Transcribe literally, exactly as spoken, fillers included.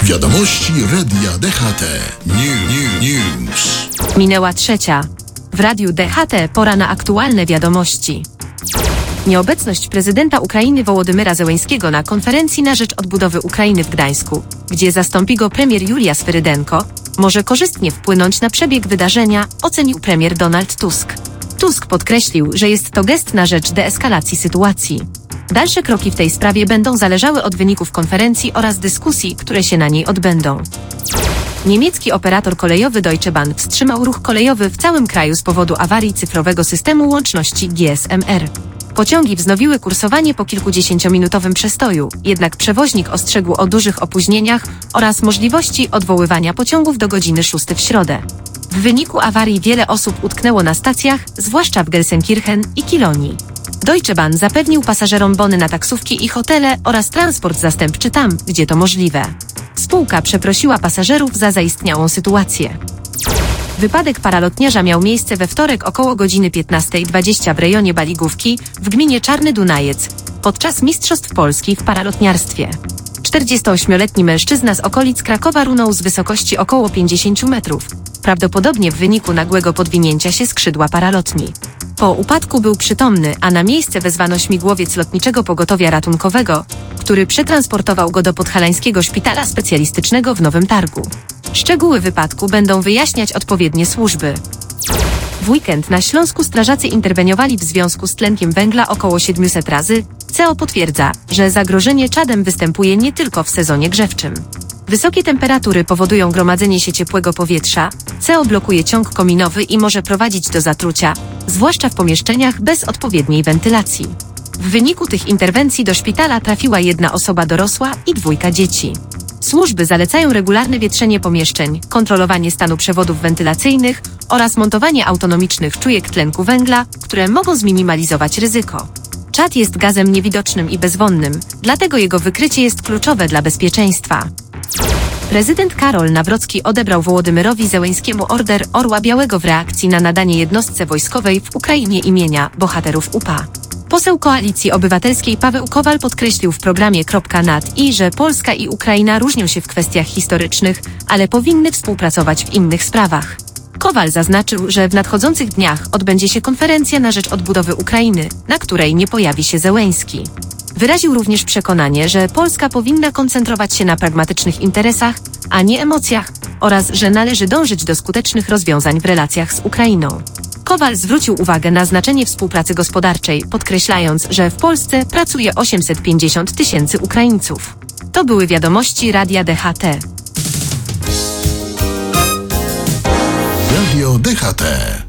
Wiadomości Radia D H T. New, new, news. Minęła trzecia. W Radiu D H T pora na aktualne wiadomości. Nieobecność prezydenta Ukrainy Wołodymyra Zełenskiego na konferencji na rzecz odbudowy Ukrainy w Gdańsku, gdzie zastąpi go premier Julia Swyrydenko, może korzystnie wpłynąć na przebieg wydarzenia, ocenił premier Donald Tusk. Tusk podkreślił, że jest to gest na rzecz deeskalacji sytuacji. Dalsze kroki w tej sprawie będą zależały od wyników konferencji oraz dyskusji, które się na niej odbędą. Niemiecki operator kolejowy Deutsche Bahn wstrzymał ruch kolejowy w całym kraju z powodu awarii cyfrowego systemu łączności G S M R. Pociągi wznowiły kursowanie po kilkudziesięciominutowym przestoju, jednak przewoźnik ostrzegł o dużych opóźnieniach oraz możliwości odwoływania pociągów do godziny szóstej w środę. W wyniku awarii wiele osób utknęło na stacjach, zwłaszcza w Gelsenkirchen i Kilonii. Deutsche Bahn zapewnił pasażerom bony na taksówki i hotele oraz transport zastępczy tam, gdzie to możliwe. Spółka przeprosiła pasażerów za zaistniałą sytuację. Wypadek paralotniarza miał miejsce we wtorek około godziny piętnastej dwadzieścia w rejonie Baligówki w gminie Czarny Dunajec podczas Mistrzostw Polski w paralotniarstwie. czterdziestoośmioletni mężczyzna z okolic Krakowa runął z wysokości około pięćdziesięciu metrów, prawdopodobnie w wyniku nagłego podwinięcia się skrzydła paralotni. Po upadku był przytomny, a na miejsce wezwano śmigłowiec Lotniczego Pogotowia Ratunkowego, który przetransportował go do Podhalańskiego Szpitala Specjalistycznego w Nowym Targu. Szczegóły wypadku będą wyjaśniać odpowiednie służby. W weekend na Śląsku strażacy interweniowali w związku z tlenkiem węgla około siedmiuset razy. C E O potwierdza, że zagrożenie czadem występuje nie tylko w sezonie grzewczym. Wysokie temperatury powodują gromadzenie się ciepłego powietrza, C E O blokuje ciąg kominowy i może prowadzić do zatrucia, zwłaszcza w pomieszczeniach bez odpowiedniej wentylacji. W wyniku tych interwencji do szpitala trafiła jedna osoba dorosła i dwójka dzieci. Służby zalecają regularne wietrzenie pomieszczeń, kontrolowanie stanu przewodów wentylacyjnych oraz montowanie autonomicznych czujek tlenku węgla, które mogą zminimalizować ryzyko. Czad jest gazem niewidocznym i bezwonnym, dlatego jego wykrycie jest kluczowe dla bezpieczeństwa. Prezydent Karol Nawrocki odebrał Wołodymyrowi Zełenskiemu Order Orła Białego w reakcji na nadanie jednostce wojskowej w Ukrainie imienia bohaterów U P A. Poseł Koalicji Obywatelskiej Paweł Kowal podkreślił w programie Nad i, że Polska i Ukraina różnią się w kwestiach historycznych, ale powinny współpracować w innych sprawach. Kowal zaznaczył, że w nadchodzących dniach odbędzie się konferencja na rzecz odbudowy Ukrainy, na której nie pojawi się Zełenski. Wyraził również przekonanie, że Polska powinna koncentrować się na pragmatycznych interesach, a nie emocjach, oraz że należy dążyć do skutecznych rozwiązań w relacjach z Ukrainą. Kowal zwrócił uwagę na znaczenie współpracy gospodarczej, podkreślając, że w Polsce pracuje osiemset pięćdziesiąt tysięcy Ukraińców. To były wiadomości Radia D H T. Radio D H T.